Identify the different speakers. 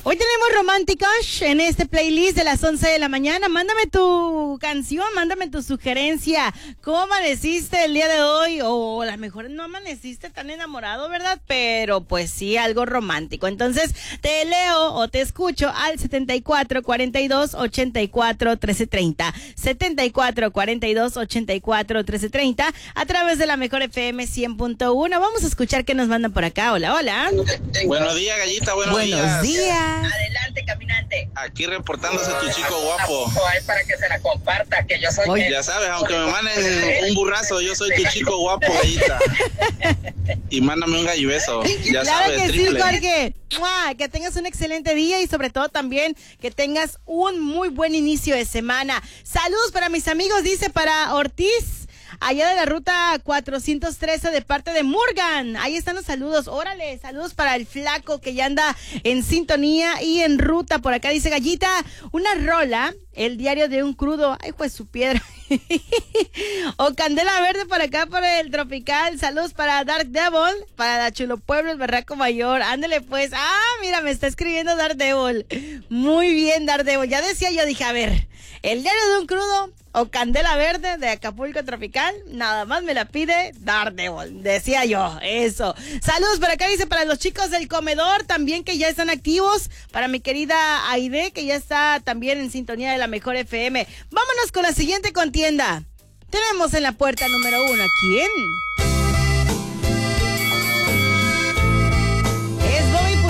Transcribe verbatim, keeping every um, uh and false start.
Speaker 1: Hoy tenemos románticos en este playlist de las once de la mañana. Mándame tu canción, mándame tu sugerencia. ¿Cómo amaneciste el día de hoy? O a lo mejor no amaneciste tan enamorado, ¿verdad? Pero pues sí, algo romántico. Entonces te leo o te escucho al setenta y cuatro, cuarenta y dos, ochenta y cuatro, trece, treinta. setenta y cuatro, cuarenta y dos, ochenta y cuatro, trece, treinta a través de la Mejor F M cien punto uno. Vamos a escuchar qué nos mandan por acá. Hola, hola.
Speaker 2: Buenos días, Gallita, buenos,
Speaker 1: buenos
Speaker 2: días.
Speaker 1: días.
Speaker 3: Adelante, caminante.
Speaker 2: Aquí reportándose tu chico guapo.
Speaker 3: Ahí para que se la comparta, que yo soy...
Speaker 1: Oye,
Speaker 3: el...
Speaker 2: Ya sabes, aunque me manden un burrazo, yo soy tu chico guapo, Gallita. Y mándame un gallo beso. Ya
Speaker 1: claro
Speaker 2: sabes,
Speaker 1: que
Speaker 2: triple.
Speaker 1: sí, Jorge. ¡Mua! Que tengas un excelente día y sobre todo también que tengas un muy buen inicio de semana. Saludos para mis amigos, dice para Ortiz, allá de la ruta cuatrocientos trece de parte de Morgan. Ahí están los saludos. Órale, saludos para el flaco que ya anda en sintonía y en ruta. Por acá dice Gallita, una rola, el diario de un crudo. Ay, pues su piedra. O Candela Verde por acá por el Tropical. Saludos para Dark Devil, para Chulo Pueblo, el Barraco Mayor. Ándale pues. Ah, mira, me está escribiendo Dark Devil. Muy bien, Dark Devil. Ya decía yo, dije, a ver, el diario de un crudo o Candela Verde de Acapulco Tropical, nada más me la pide Daredevil, decía yo, eso. Saludos por acá, dice, para los chicos del comedor también que ya están activos, para mi querida Aide que ya está también en sintonía de la Mejor F M. Vámonos con la siguiente contienda. Tenemos en la puerta número uno, ¿a quién?